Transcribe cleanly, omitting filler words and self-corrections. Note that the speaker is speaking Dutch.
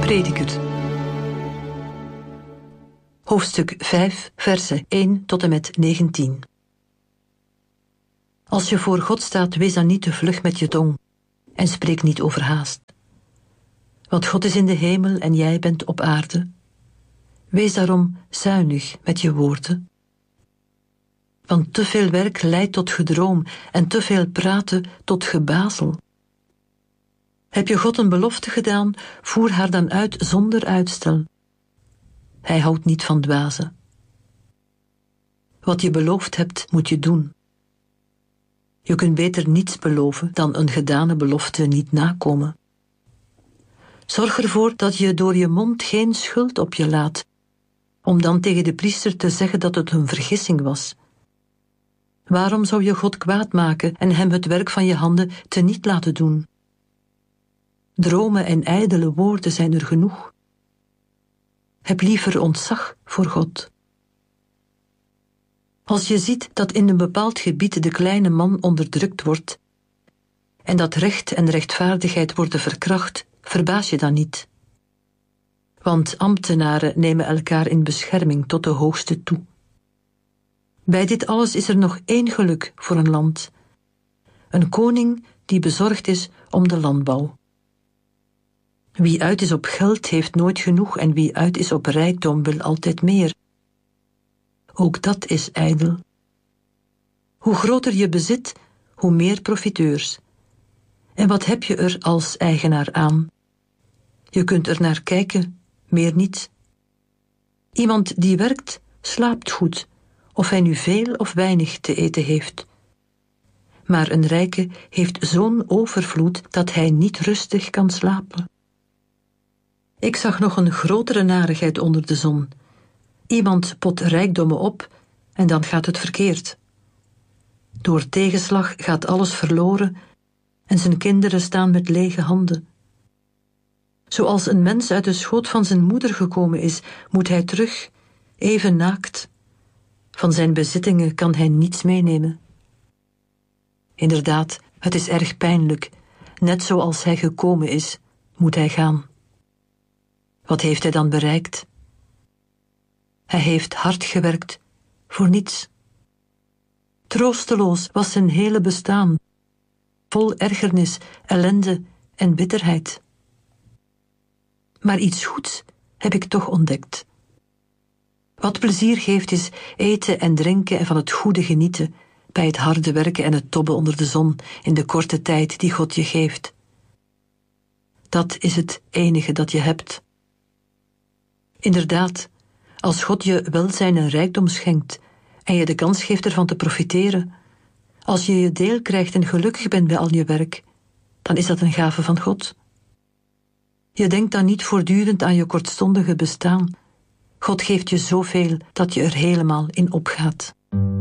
Prediker. Hoofdstuk 5, versen 1 tot en met 19. Als je voor God staat, wees dan niet te vlug met je tong en spreek niet overhaast. Want God is in de hemel en jij bent op aarde. Wees daarom zuinig met je woorden. Want te veel werk leidt tot gedroom en te veel praten tot gebazel. Heb je God een belofte gedaan, voer haar dan uit zonder uitstel. Hij houdt niet van dwazen. Wat je beloofd hebt, moet je doen. Je kunt beter niets beloven dan een gedane belofte niet nakomen. Zorg ervoor dat je door je mond geen schuld op je laat, om dan tegen de priester te zeggen dat het een vergissing was. Waarom zou je God kwaad maken en hem het werk van je handen teniet laten doen? Dromen en ijdele woorden zijn er genoeg. Heb liever ontzag voor God. Als je ziet dat in een bepaald gebied de kleine man onderdrukt wordt en dat recht en rechtvaardigheid worden verkracht, verbaas je dan niet. Want ambtenaren nemen elkaar in bescherming tot de hoogste toe. Bij dit alles is er nog één geluk voor een land. Een koning die bezorgd is om de landbouw. Wie uit is op geld heeft nooit genoeg en wie uit is op rijkdom wil altijd meer. Ook dat is ijdel. Hoe groter je bezit, hoe meer profiteurs. En wat heb je er als eigenaar aan? Je kunt er naar kijken, meer niet. Iemand die werkt, slaapt goed, of hij nu veel of weinig te eten heeft. Maar een rijke heeft zo'n overvloed dat hij niet rustig kan slapen. Ik zag nog een grotere narigheid onder de zon. Iemand pot rijkdommen op en dan gaat het verkeerd. Door tegenslag gaat alles verloren en zijn kinderen staan met lege handen. Zoals een mens uit de schoot van zijn moeder gekomen is, moet hij terug, even naakt. Van zijn bezittingen kan hij niets meenemen. Inderdaad, het is erg pijnlijk. Net zoals hij gekomen is, moet hij gaan. Wat heeft hij dan bereikt? Hij heeft hard gewerkt, voor niets. Troosteloos was zijn hele bestaan, vol ergernis, ellende en bitterheid. Maar iets goeds heb ik toch ontdekt. Wat plezier geeft is eten en drinken en van het goede genieten, bij het harde werken en het tobben onder de zon in de korte tijd die God je geeft. Dat is het enige dat je hebt. Inderdaad, als God je welzijn en rijkdom schenkt en je de kans geeft ervan te profiteren, als je je deel krijgt en gelukkig bent bij al je werk, dan is dat een gave van God. Je denkt dan niet voortdurend aan je kortstondige bestaan. God geeft je zoveel dat je er helemaal in opgaat.